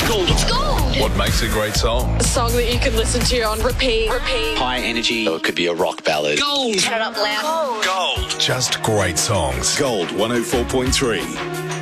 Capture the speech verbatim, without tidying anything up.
gold. It's gold. What makes a great song? A song that you can listen to on repeat. Repeat. High energy. So it could be a rock ballad. Gold. Turn it up loud. Gold. Just great songs. Gold one oh four point three.